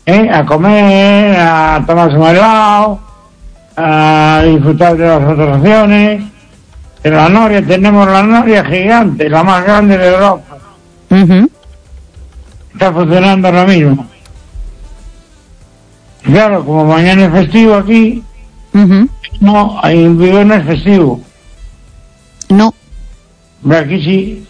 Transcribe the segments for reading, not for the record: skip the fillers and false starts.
A comer, a tomarse un helado, a disfrutar de las atracciones. En la Noria tenemos la Noria gigante, la más grande de Europa. Está funcionando ahora mismo. Claro, como mañana es festivo aquí, no, en Vigo no es festivo. No. Pero aquí sí.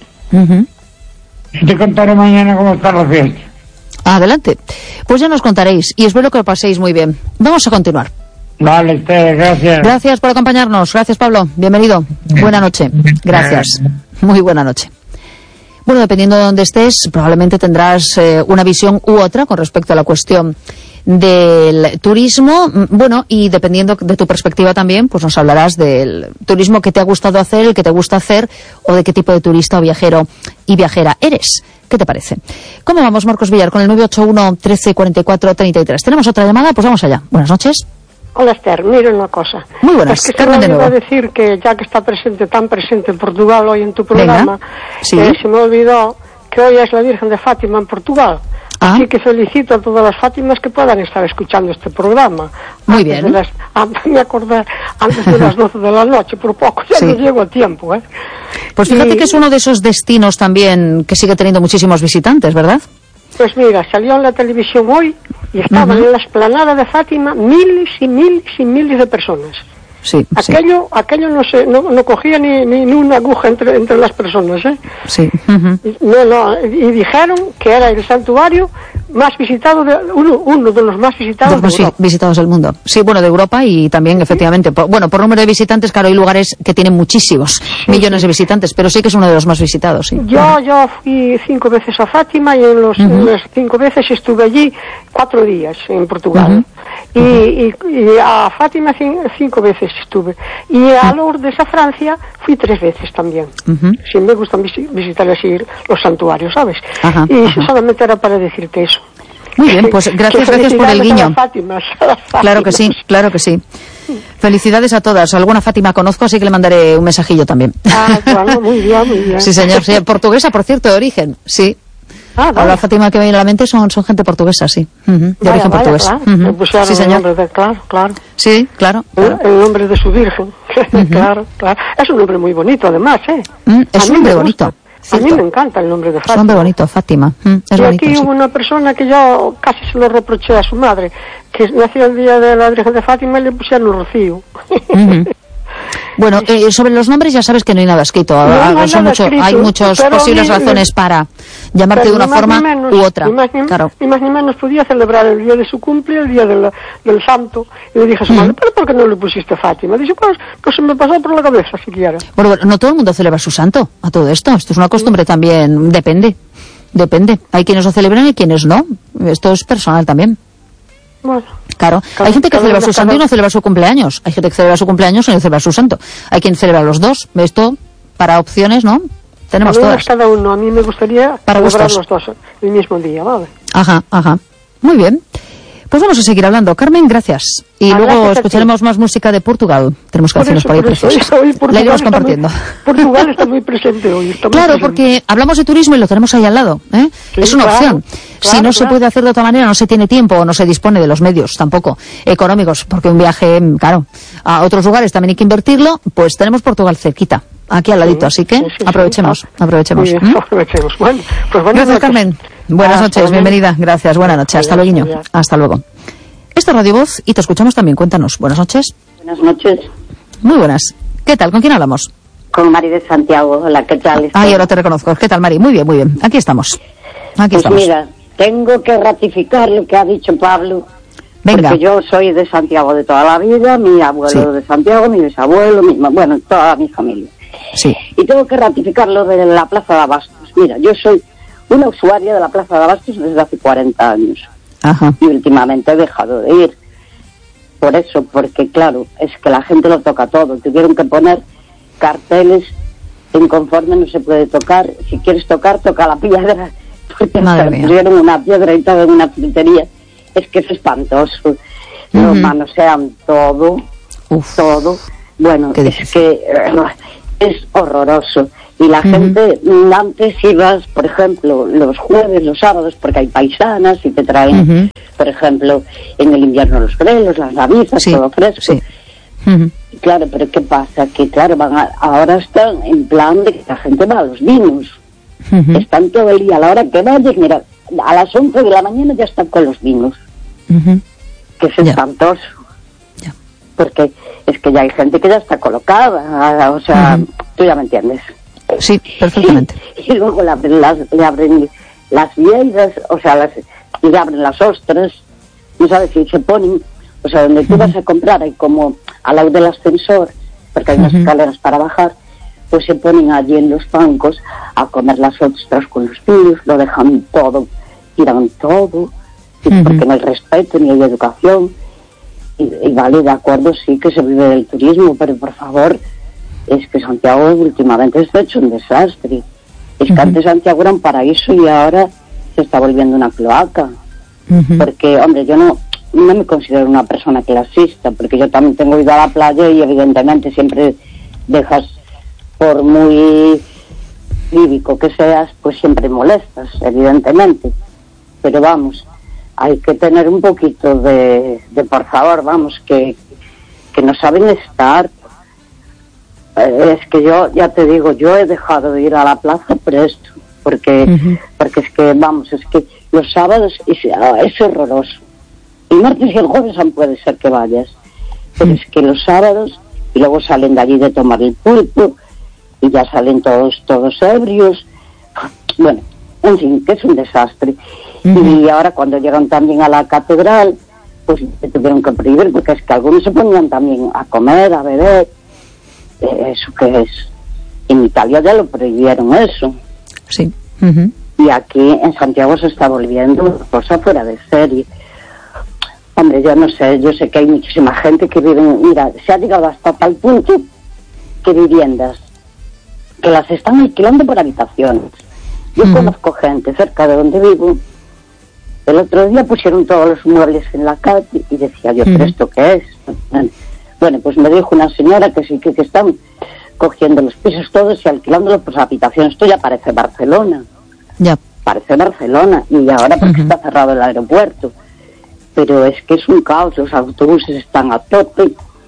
Te contaré mañana cómo está la fiesta. Adelante. Pues ya nos contaréis y espero que lo paséis muy bien. Vamos a continuar. Vale, Esther, gracias. Gracias por acompañarnos. Gracias, Pablo. Bienvenido. Buena noche. Gracias. Muy buena noche. Bueno, dependiendo de dónde estés, probablemente tendrás una visión u otra con respecto a la cuestión del turismo. Bueno, y dependiendo de tu perspectiva también, pues nos hablarás del turismo que te ha gustado hacer, el que te gusta hacer, o de qué tipo de turista o viajero y viajera eres. ¿Qué te parece? ¿Cómo vamos, Marcos Villar, con el 981 13 44 33? ¿Tenemos otra llamada? Pues vamos allá. Buenas noches. Hola, Esther, mira una cosa. Muy buenas, es que Carmen de nuevo. Se me olvidó decir que ya que está tan presente en Portugal hoy en tu programa, sí. Se me olvidó que hoy es la Virgen de Fátima en Portugal. Así que felicito a todas las Fátimas que puedan estar escuchando este programa. Muy bien. Me acordé antes de las 12 de la noche, por poco, ya no llego a tiempo, ¿eh? Pues fíjate que es uno de esos destinos también que sigue teniendo muchísimos visitantes, ¿verdad? Pues mira, salió en la televisión hoy y estaban en la explanada de Fátima miles y miles y miles de personas. Sí, aquello no cogía ni una aguja entre las personas, ¿eh? Sí. Y dijeron que era el santuario más visitado, uno de los más visitados de Europa. Visitados del mundo. Sí, bueno, de Europa y también, efectivamente, por número de visitantes, claro, hay lugares que tienen muchísimos millones de visitantes, pero sí que es uno de los más visitados, sí. Yo fui 5 veces a Fátima y en las 5 veces estuve allí 4 días en Portugal. Y a Fátima 5 veces estuve. Y a Lourdes, a Francia, fui 3 veces también. Sí, me gustan visitar así los santuarios, ¿sabes? Solamente era para decirte eso. Muy bien, pues gracias por el guiño. Fátimas. Claro que sí. Felicidades a todas. Alguna Fátima conozco, así que le mandaré un mensajillo también. Bueno, muy bien. Sí, señor. Sí, portuguesa, por cierto, de origen, sí. Vale. La Fátima que me viene a la mente son gente portuguesa, sí. De origen portugués. Claro. Sí, señor. Claro. Sí, claro. El nombre de su virgen. Claro. Es un nombre muy bonito, además, ¿eh? Es un nombre bonito. Cierto. A mí me encanta el nombre de Fátima. Es un nombre bonito, Fátima. Es y bonito, aquí sí. hubo una persona que yo casi se lo reproché a su madre, que nació el día de la Virgen de Fátima y le pusieron Rocío. Bueno, sobre los nombres ya sabes que no hay nada escrito. Hay muchas posibles razones para llamarte de una forma u otra. Ni más ni menos podía celebrar el día de su cumple, el día del santo. Y le dije a su madre, ¿pero por qué no le pusiste Fátima? Dice, pues se me pasó por la cabeza siquiera. Bueno, no todo el mundo celebra su santo a todo esto. Esto es una costumbre también, depende. Hay quienes lo celebran y quienes no. Esto es personal también. Bueno, claro, hay gente que celebra su santo y no celebra su cumpleaños. Hay gente que celebra su cumpleaños y no celebra su santo. Hay quien celebra los dos. Esto, para opciones, ¿no? Tenemos todas. Cada uno. A mí me gustaría celebrar gustos. los dos el mismo día, ¿vale? Ajá. Muy bien. Pues vamos a seguir hablando. Carmen, gracias. Y luego escucharemos más música de Portugal. Tenemos canciones por ahí preciosas. La iremos compartiendo. Portugal está muy presente hoy. Claro, porque hablamos de turismo y lo tenemos ahí al lado. Sí, es una opción. Si no se puede hacer de otra manera, no se tiene tiempo o no se dispone de los medios tampoco económicos, porque un viaje, claro, a otros lugares también hay que invertirlo, pues tenemos Portugal cerquita, aquí al ladito, así que aprovechemos. Aprovechemos. Bueno, pues gracias, Carmen. Buenas noches, bienvenida. Gracias, buena noche. Hasta luego. Hasta luego. Esta es Radio Voz y te escuchamos también. Cuéntanos. Buenas noches. Buenas noches. Muy buenas. ¿Qué tal? ¿Con quién hablamos? Con Mari de Santiago. Hola, ¿qué tal? Ahora te reconozco. ¿Qué tal, Mari? Muy bien. Aquí estamos. Mira, tengo que ratificar lo que ha dicho Pablo. Venga. Porque yo soy de Santiago de toda la vida, mi abuelo de Santiago, mi bisabuelo, toda mi familia. Sí. Y tengo que ratificar lo de la Plaza de Abastos. Mira, yo soy una usuaria de la Plaza de Abastos desde hace 40 años. Ajá. Y últimamente he dejado de ir. Por eso, porque claro, es que la gente lo toca todo. Tuvieron que poner carteles en conforme no se puede tocar. Si quieres toca la piedra. Porque pusieron una piedra y todo en una frutería. Es que es espantoso. Los manosean todo. Bueno, es que es horroroso. Y la gente, antes ibas, por ejemplo, los jueves, los sábados, porque hay paisanas y te traen, por ejemplo, en el invierno los grelos, las navizas, todo fresco. Y claro, pero ¿qué pasa? Que claro, ahora están en plan de que la gente va a los vinos. Están todo el día, a la hora que vayas, mira, a las 11 de la mañana ya están con los vinos. Que es espantoso. Porque es que ya hay gente que ya está colocada, o sea, tú ya me entiendes. Sí, perfectamente. Y luego le abren las vieiras, o sea, le abren las ostras, no sabes si se ponen, o sea, donde tú vas a comprar, hay como al lado del ascensor, porque hay unas escaleras para bajar, pues se ponen allí en los bancos a comer las ostras con los niños, lo dejan todo, tiran todo, porque no hay respeto ni hay educación. Y vale, de acuerdo, sí que se vive del turismo, pero por favor, es que Santiago últimamente está hecho un desastre. Es que antes Santiago era un paraíso y ahora se está volviendo una cloaca. Porque, hombre, yo no me considero una persona clasista, porque yo también tengo ido a la playa y evidentemente siempre dejas, por muy lírico que seas, pues siempre molestas, evidentemente. Pero vamos, hay que tener un poquito de por favor, vamos, que no saben estar. Es que yo, ya te digo, yo he dejado de ir a la plaza por esto, porque es que, vamos, es que los sábados es horroroso. El martes y el jueves aún puede ser que vayas, pero es que los sábados, y luego salen de allí de tomar el pulpo, y ya salen todos ebrios. Bueno, en fin, que es un desastre. Y ahora cuando llegan también a la catedral, pues se tuvieron que prohibir, porque es que algunos se ponían también a comer, a beber. ¿Eso qué es? En Italia ya lo prohibieron eso. Sí. Y aquí en Santiago se está volviendo una cosa fuera de serie. Hombre, yo no sé, yo sé que hay muchísima gente que vive, mira, se ha llegado hasta tal punto que viviendas que las están alquilando por habitaciones. Yo conozco gente cerca de donde vivo. El otro día pusieron todos los muebles en la calle y decía yo, ¿pero esto qué es? Bueno, pues me dijo una señora que sí que están cogiendo los pisos todos y alquilándolos por habitaciones. Esto ya parece Barcelona. Ya. Parece Barcelona. Y ahora porque está cerrado el aeropuerto. Pero es que es un caos, los autobuses están a tope.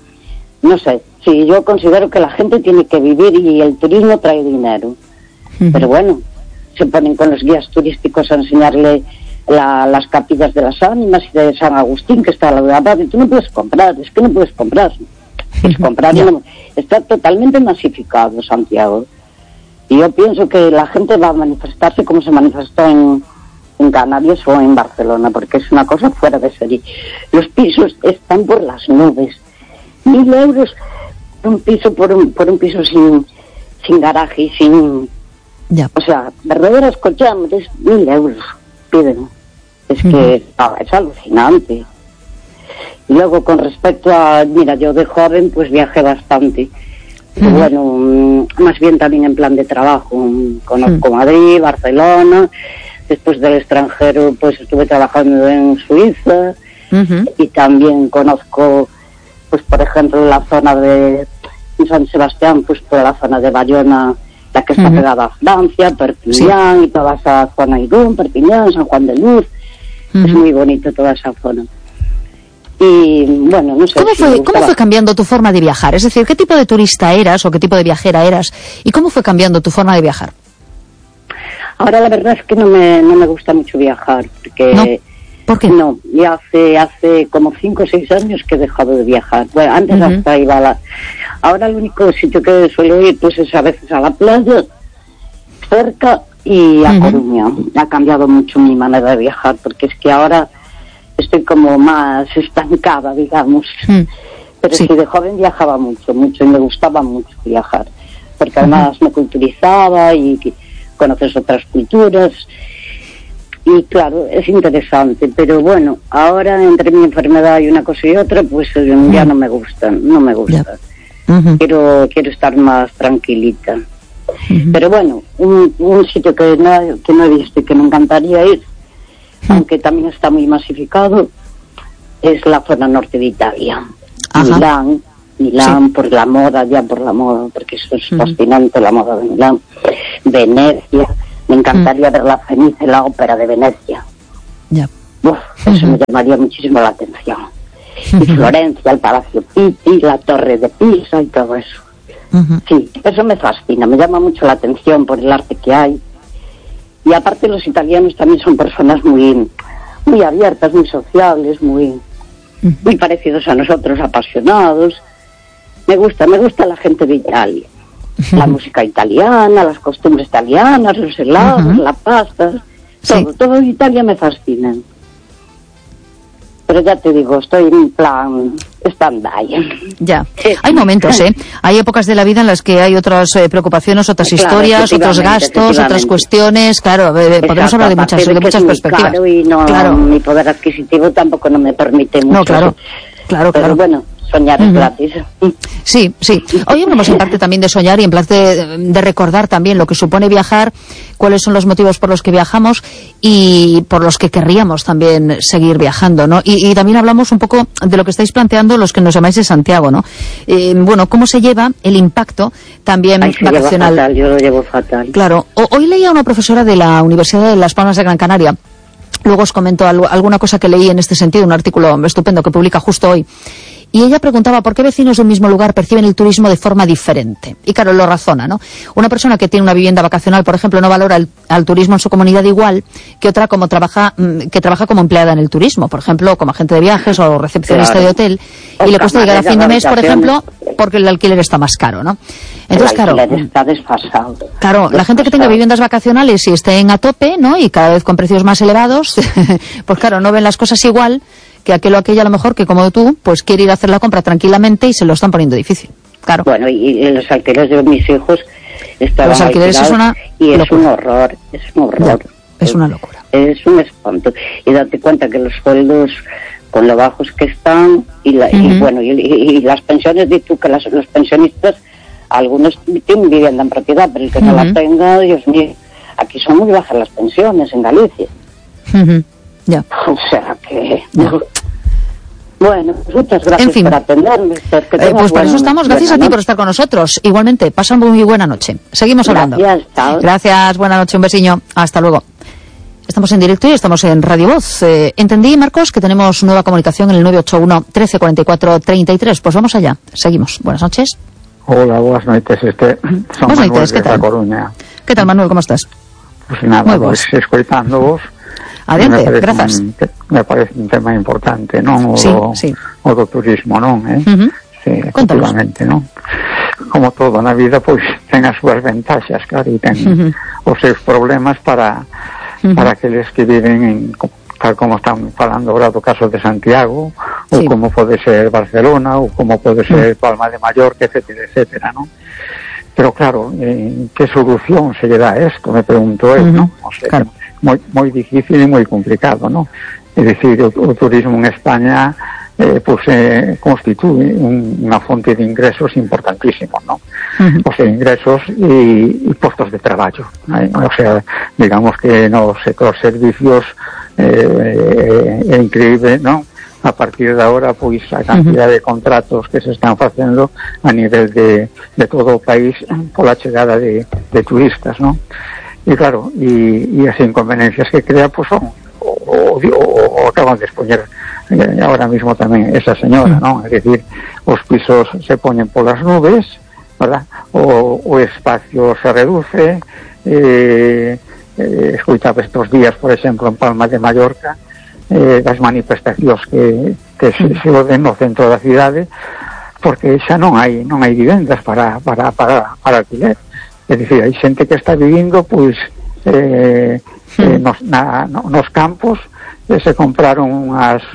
No sé, sí, yo considero que la gente tiene que vivir y el turismo trae dinero. Pero bueno, se ponen con los guías turísticos a enseñarle las capillas de las ánimas y de San Agustín, que está a la de Abad, y tú no puedes comprar, es que no puedes comprar. Es comprar no, está totalmente masificado Santiago. Y yo pienso que la gente va a manifestarse como se manifestó en Canarias o en Barcelona, porque es una cosa fuera de serie. Los pisos están por las nubes. 1.000 euros un piso por un piso sin garaje y sin... Ya. O sea, verdaderas cochambres, 1.000 euros piden. Es que es alucinante. Y luego con respecto a, mira, yo de joven pues viajé bastante. Bueno, más bien también en plan de trabajo. Conozco Madrid, Barcelona. Después del extranjero pues estuve trabajando en Suiza. Y también conozco, pues por ejemplo, la zona de San Sebastián, pues toda la zona de Bayona, la que está pegada a Francia, Perpiñán, y toda esa zona, Irún, Perpiñán, San Juan de Luz. Es muy bonito toda esa zona. Y bueno, no sé. ¿Cómo fue cambiando tu forma de viajar? Es decir, ¿qué tipo de turista eras o qué tipo de viajera eras? ¿Y cómo fue cambiando tu forma de viajar? Ahora la verdad es que no me gusta mucho viajar, porque... ¿No? ¿Por qué? No, ya hace como 5 o 6 años que he dejado de viajar. Bueno, antes hasta iba a la... Ahora el único sitio que suelo ir pues es a veces a la playa, cerca, y a Coruña. Ha cambiado mucho mi manera de viajar, porque es que ahora estoy como más estancada, digamos. Pero sí, de joven viajaba mucho, y me gustaba mucho viajar, porque además me culturizaba y conoces otras culturas. Y claro, es interesante, pero bueno, ahora entre mi enfermedad y una cosa y otra, pues ya no me gusta. Quiero estar más tranquilita. Pero bueno, un sitio que no he visto y que me encantaría ir, aunque también está muy masificado, es la zona norte de Italia. Milán, Milán, por la moda, porque eso es fascinante, la moda de Milán. Venecia, me encantaría ver la Fenice y la ópera de Venecia. Eso me llamaría muchísimo la atención. Y Florencia, el Palacio Pitti, la Torre de Pisa y todo eso. Sí, eso me fascina, me llama mucho la atención por el arte que hay. Y aparte los italianos también son personas muy abiertas, muy sociables, muy parecidos a nosotros, apasionados. Me gusta la gente de Italia. La música italiana, las costumbres italianas, los helados, la pasta, todo Italia me fascina. Pero ya te digo, estoy en plan stand-by. Ya, hay momentos, hay épocas de la vida en las que hay otras preocupaciones, otras historias, otros gastos, otras cuestiones. Claro, podemos hablar de muchas perspectivas. Claro, y mi poder adquisitivo tampoco no me permite mucho. No, claro. Pero bueno, soñar es gratis. Sí. Hoy hablamos en parte también de soñar y en parte de recordar también lo que supone viajar, cuáles son los motivos por los que viajamos y por los que querríamos también seguir viajando, ¿no? Y también hablamos un poco de lo que estáis planteando los que nos llamáis de Santiago, ¿no? Bueno, cómo se lleva el impacto también vacacional. Lleva fatal, yo lo llevo fatal. Claro. Hoy leía a una profesora de la Universidad de Las Palmas de Gran Canaria. Luego os comento alguna cosa que leí en este sentido, un artículo estupendo que publica justo hoy. Y ella preguntaba por qué vecinos de un mismo lugar perciben el turismo de forma diferente. Y claro, lo razona, ¿no? Una persona que tiene una vivienda vacacional, por ejemplo, no valora al turismo en su comunidad igual que otra que trabaja como empleada en el turismo, por ejemplo, como agente de viajes o recepcionista de hotel, y le cuesta llegar a fin de mes, por ejemplo, porque el alquiler está más caro, ¿no? Entonces, el alquiler está desfasado. Claro, la gente que tenga viviendas vacacionales y estén a tope, ¿no? Y cada vez con precios más elevados, pues claro, no ven las cosas igual que aquel o aquella a lo mejor que como tú, pues quiere ir a hacer la compra tranquilamente y se lo están poniendo difícil. Claro. Bueno, y los alquileres de mis hijos estaban los alquileres es una y locura. un horror. No, es una locura. Es un espanto. Y date cuenta que los sueldos, con lo bajos que están, y las pensiones, di tú que los pensionistas, algunos tienen vivienda en propiedad, pero el que no la tenga, Dios mío, aquí son muy bajas las pensiones en Galicia. Ya. O sea que... Bueno, muchas gracias por atenderme. Pues para eso estamos. Gracias a ti por estar con nosotros. Igualmente, pasa muy buena noche. Seguimos hablando. Gracias, buena noche, un besiño. Hasta luego. Estamos en directo y estamos en Radio Voz. Entendí, Marcos, que tenemos nueva comunicación en el 981 1344 33. Pues vamos allá. Seguimos. Buenas noches. Hola, buenas noches. Son buenas Manuel noches, ¿qué de tal? La Coruña. ¿Qué tal, Manuel? ¿Cómo estás? Pues nada, pues escuchándoos. Adelante, gracias. Me parece un tema importante, ¿no? O do turismo, ¿non? Sí, efectivamente, ¿non? Como todo na vida, pois ten as súas ventaxas, claro, e ten os seus problemas para aqueles que viven tal como están falando agora do caso de Santiago, ou como pode ser Barcelona, ou como pode ser Palma de Mallorca, etcétera, ¿non? Pero claro, que solución se lle dá a esto, me pregunto eu, ¿non? O sea, claro. Moi difícil e moi complicado, ¿no? É dicir, o turismo en España constitúe unha fonte de ingresos importantísimos, ¿no? O sea, ingresos e postos de traballo, ¿no? O sea, digamos que no sector servicios é increíble, ¿no? A partir de ahora, pois, a cantidad de contratos que se están facendo a nivel de todo o país pola chegada de turistas, ¿no? E claro, e as inconveniencias que crea, pues son o acaban de expoñer ahora mismo tamén esa señora, ¿no? É dicir, os pisos se poñen polas nubes, ¿verdad? O espacio se reduce, escoitaba estos días, por exemplo, en Palma de Mallorca, das manifestacións que se oden no centro da cidade, porque xa non hai vivendas para alquiler. É dicir, hai xente que está vivindo pois nos campos, se compraron unhas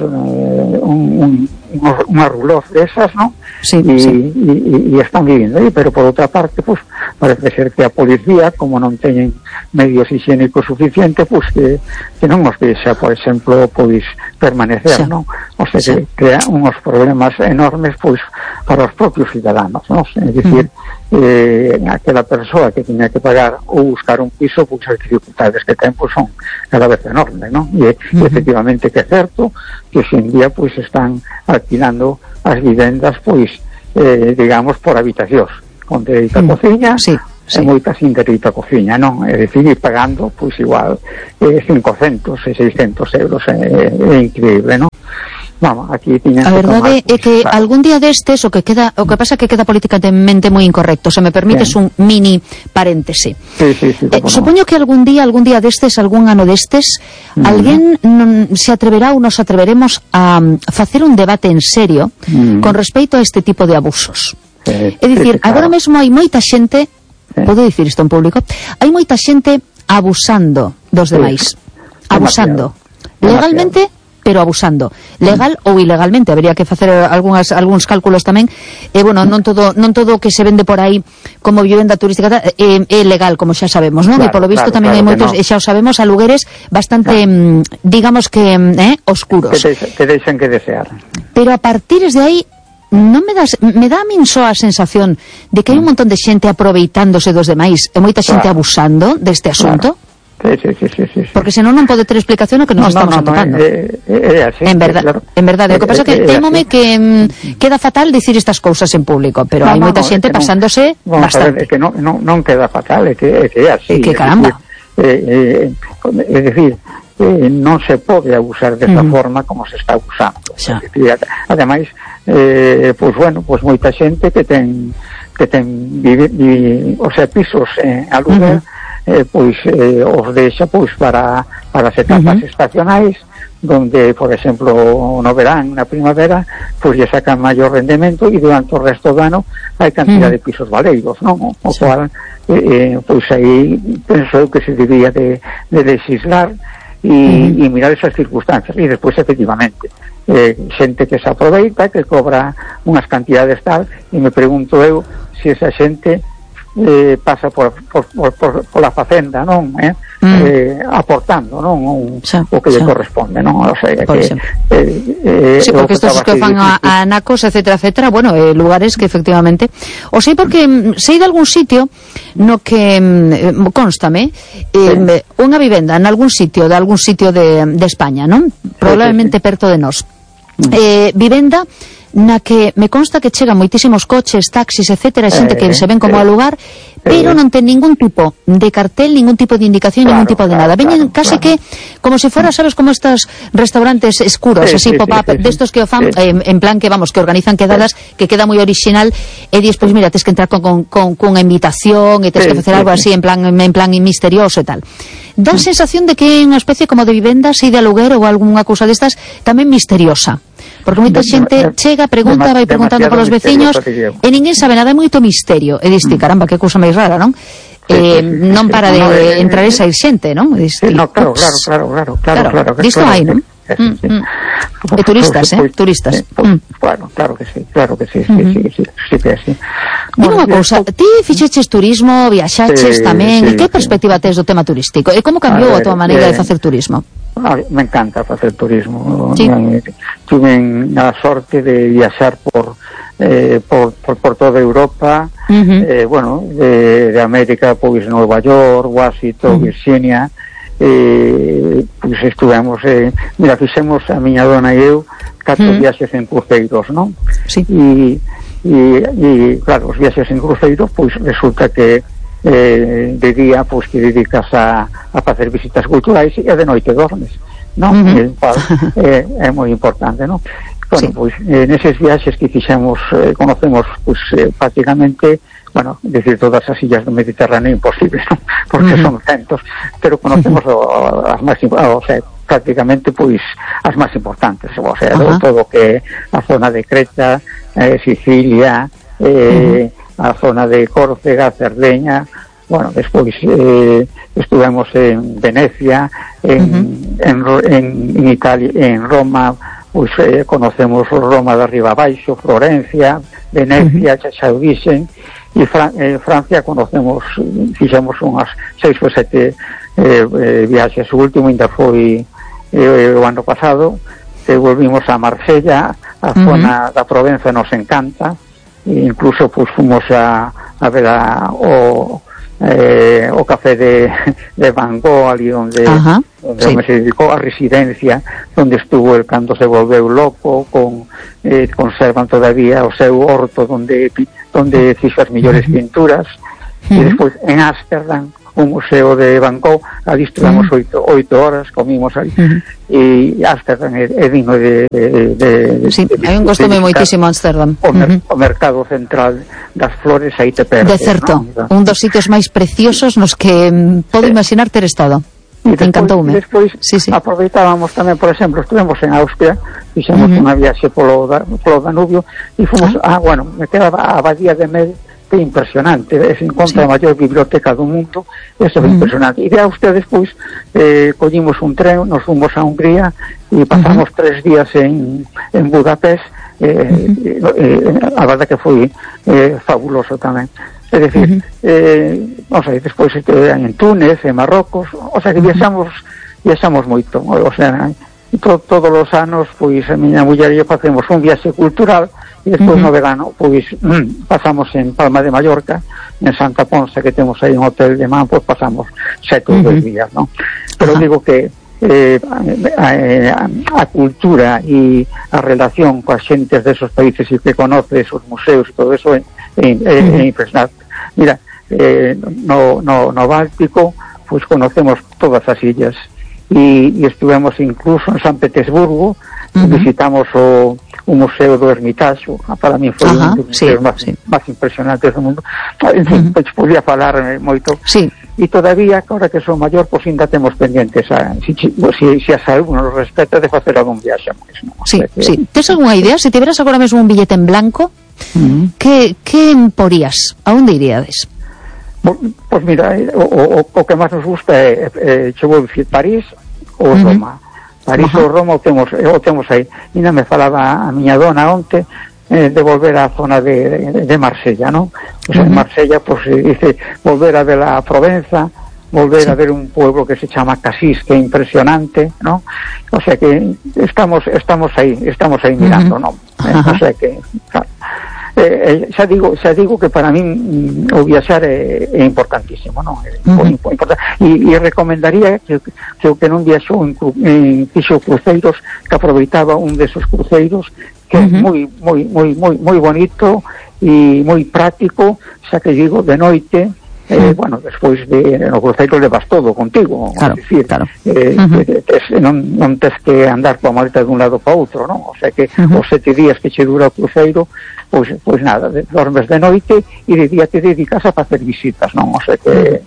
ruloz desas, non? E están vivindo aí, pero por outra parte, pois, parece ser que a policía, como non teñen medios higiénicos suficientes, pois que non nos deixa, por exemplo, pois permanecer, non? O sea, que crea uns problemas enormes, pois, para os propios ciudadanos, non? É dicir, aquela persoa que tiña que pagar ou buscar un piso, pois as dificultades que ten, pois, son cada vez enormes, non? E efectivamente que é certo que hoxe en día, pois, están alquilando as vivendas, pois, digamos, por habitacións, con dereito a cociña, e moitas sin dereito a cociña, non? É dicir, ir pagando, pois igual, 500 e 600 euros, é increíble, non? Vamos, aquí tiñan a verdade é que algún día destes o que pasa é que queda políticamente moi incorrecto. Se me permites un mini paréntese. Supoño que algún día destes, algún ano destes, alguén se atreverá ou nos atreveremos a facer un debate en serio con respecto a este tipo de abusos. É dicir, agora mesmo hai moita xente, podo dicir isto en público, hai moita xente abusando dos demais. Abusando. Legalmente, pero abusando. Legal ou ilegalmente, habería que facer algúns cálculos tamén. Bueno, non todo o que se vende por aí como vivenda turística é legal, como xa sabemos, non? E polo visto tamén hai moitos, e xa o sabemos, a lugares bastante, digamos que, oscuros. Que deixan que desear. Pero a partir de aí, non me dá a min só a sensación de que hai un montón de xente aproveitándose dos demais e moita xente abusando deste asunto. Sí. Porque senón non pode ter explicación o que nos estamos atopando. Así, en verdade, o que pasa é que témome que queda fatal dicir estas cousas en público, pero hai moita xente pasándose bastante. É que non queda fatal, é que é así. É que caramba. É dicir, non se pode abusar desa forma como se está abusando. Ademais, pois bueno, pois moita xente que ten o sea, pisos a lugar, pois os deixa pois para as etapas estacionais, donde, por exemplo, no verán, na primavera, pois lle sacan maior rendemento, e durante o resto do ano hai cantidad de pisos valeiros, non? O cual, pois aí penso que se debía de legislar e mirar esas circunstancias, e despois, efectivamente, xente que se aproveita, que cobra unhas cantidades tal, e me pregunto eu se esa xente pasa por la facenda, non? Aportando, non? O que lle corresponde, non? O sea, sí, porque estos que fan a anacos, etcétera, bueno, lugares que efectivamente o sei, porque sei de algún sitio no que constame unha vivenda en algún sitio de España, non? Probablemente perto de nós, vivenda na que me consta que chegan moitísimos coches, taxis, etcétera, xente que se ven como a lugar, pero non ten ningún tipo de cartel, ningún tipo de indicación, ningún tipo de nada. Veñen case que como se fuera, sabes, como estos restaurantes escuros, así pop-up, destos que o fan en plan que, vamos, que organizan quedadas, que queda moi original, e dis, pois mira, tes que entrar cunha invitación e tes que facer algo así en plan misterioso e tal. Dá a sensación de que é unha especie como de vivenda así de aluguer ou algunha cousa destas tamén misteriosa. Porque moita xente chega, pregunta, vai preguntando polos veciños e ninguén sabe nada, é moito misterio. E diste, caramba, que cousa máis rara, non? Non para de entrar e sair xente, non? Claro. Disto hai, non? E turistas, turistas. Bueno, claro que sí, que sí. Dime unha cousa, ti fixeches turismo, viaxaches tamén, e que perspectiva tes do tema turístico? E como cambiou a tua maneira de facer turismo? Me encanta facer turismo. Sí. Tuve a sorte de viaxar por toda Europa, bueno, de América, pois Nueva York, Washington, Virginia, pois estuvemos, mira, fixemos a miña dona e eu 4 viaxes en cruceiros, non? Sí. E claro, os viaxes en cruceiros, pois resulta que de día, pois que dedicas a facer visitas culturais, e de noite dormes, non? É moi importante, non? Bueno, pois neses viaxes que fixemos, conocemos pois prácticamente, bueno, decir todas as illas do Mediterráneo imposible, non? Porque son centos, pero conocemos as máis, o sea, prácticamente pois as máis importantes, o sea, todo que a zona de Creta, Sicilia, a zona de Córcega, Cerdeña, bueno, despois estuvemos en Venecia, en Italia, en Roma, pois conocemos Roma de arriba abaixo, Florencia, Venecia, xa o dixen, e Francia conocemos, fixemos unhas 6 ou 7 viaxes. O último ainda foi o ano pasado, que volvimos a Marsella, a zona da Provenza nos encanta, e incluso pues fomos a ver o café de Van Gogh, ali onde se dedicou a residencia onde estuvo el cando se volveu loco, conservan todavía o seu horto onde fixo as mellores pinturas, e despois en Ámsterdam o museo de Van Gogh, ali estuvamos 8 horas, comimos ali, e Ámsterdam é digno de sí, hai un costume moitísimo Ámsterdam. O mercado central das flores, aí te perdes, de certo, ¿no? Un dos sitios máis preciosos nos que podo imaginar ter estado. Encantoume. Despois aproveitábamos tamén, por exemplo, estuvemos en Austria, fixemos unha viaxe polo Danubio e fomos me quedaba a Abadía de Med, que é impresionante, se encontra a maior biblioteca do mundo, eso é impresionante. E de Austria despois collimos un tren, nos fomos a Hungría e pasamos 3 días en Budapest, a verdade que foi fabuloso tamén. É dicir, non sei, despois en Túnez, en Marrocos, o sea que viaxamos moito, o sea, todos os anos, pois a miña muller e eu facemos un viaxe cultural e despois no verano, pois pasamos en Palma de Mallorca, en Santa Ponsa, que temos aí un hotel de man, pois pasamos 7 ou 2 días, non? Pero digo que a cultura e a relación coas xentes desos países e que conoces os museos e todo eso é impresionante. Mira, no Báltico pois conocemos todas as illas e estivemos incluso en San Petersburgo, visitamos o Museo do Hermitaxo, para mí foi un dos museos máis impresionantes do mundo. En fin, pois podía falar moito. E todavía, agora que son maior, pois ainda temos pendientes se a salud nos respecta de facer algún viaxe máis. Tes algunha idea? Se tiveras agora mesmo un billete en blanco, que porías? A onde iríades? Pois mira, o que máis nos gusta é vou dicir París ou Roma. París ou Roma o temos aí. Ainda me falaba a miña dona onte de volver á zona de Marsella, non? Pois en Marsella, pois dice, volver a ver a Provenza, volver a ver un pueblo que se chama Casís, que é impresionante, non? O sea que estamos aí mirando, non? O sea que xa digo que para min o viaxar é importantísimo, non? E recomendaría que o que non viaxou fixo cruceiros, que aproveitaba un desos cruceiros que é moi bonito e moi práctico, xa que digo, de noite, despois no cruceiro levas todo contigo, non tes que andar coa maleta dun lado para outro, non? O sea que os 7 días que che dura o cruceiro, pois nada, dormes de noite e de día te dedicas a facer visitas, non? O sea que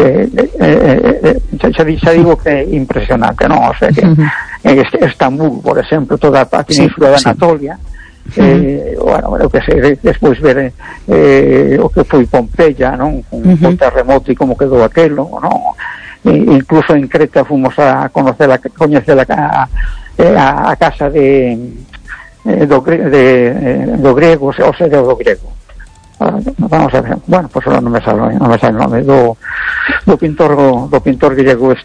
xa digo que é impresionante, non? O sea que en Estambul, por exemplo, toda a península de Anatolia, o que sei, despois ver o que foi Pompeia, non? Un terremoto e como quedou aquelo, non? Incluso en Creta fomos a coñecer a casa do grego, o sea, do griego. Vamos a ver, bueno, pues non me sale o nome do pintor griego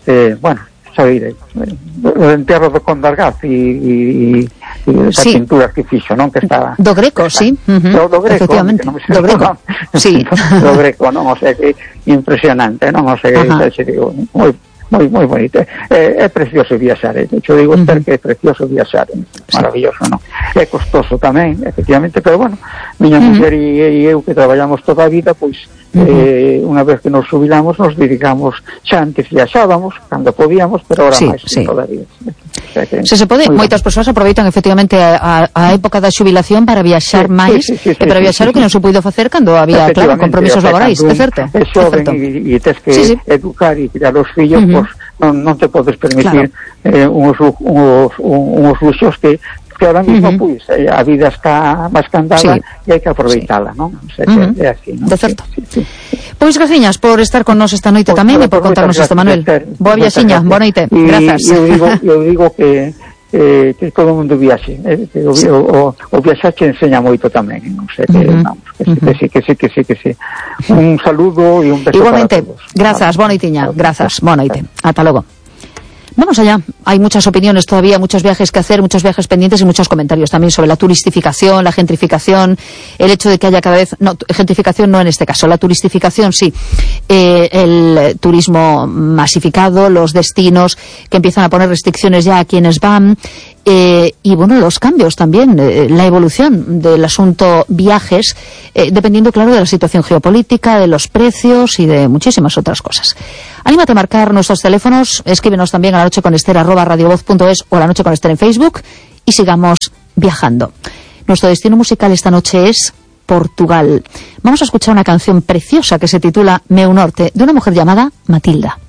o entierro do Condargaz e as pinturas que fixo, non? Que está do Greco, do Greco, efectivamente, do Greco, do Greco, non? O sea, que impresionante, non? O sea, que digo, moi bonito, é precioso viaxar, yo digo que é precioso viaxar, maravilloso, non? É costoso tamén, efectivamente, pero bueno, miña muller e eu que traballamos toda a vida, pois unha vez que nos jubilamos nos dedicamos, xa antes viaxábamos cando podíamos, pero ahora máis todavía. Se pode, moitas persoas aproveitan efectivamente a época da xubilación para viaxar máis e para viaxar o que non se puido facer cando había, claro, compromisos laborais, é certo? É xoven e tes que educar e criar os fillos, pois non te podes permitir uns luxos que ahora mismo, pois, a vida está máis candada e hai que aproveitala, non? O sea, que é así, non? De certo. Pois graciñas por estar con nos esta noite tamén e por contarnos isto, Manuel. Boa viaxiña, boa noite. Grazas. Eu digo que todo o mundo viaxe, o viaxar che enseña moito tamén, non sei, que sí. Un saludo e un beso para todos. Igualmente, grazas, boa noitiña, grazas, boa noite. Ata logo. Vamos allá. Hay muchas opiniones todavía, muchos viajes que hacer, muchos viajes pendientes y muchos comentarios también sobre la turistificación, la gentrificación, el hecho de que haya cada vez... No, gentrificación no en este caso, la turistificación sí. El turismo masificado, los destinos que empiezan a poner restricciones ya a quienes van... y bueno, los cambios también, la evolución del asunto viajes, dependiendo, claro, de la situación geopolítica, de los precios y de muchísimas otras cosas. Anímate a marcar nuestros teléfonos, escríbenos también a lanocheconester@radiovoz.es o a La Noche con Ester en Facebook y sigamos viajando. Nuestro destino musical esta noche es Portugal. Vamos a escuchar una canción preciosa que se titula Meu Norte, de una mujer llamada Matilda.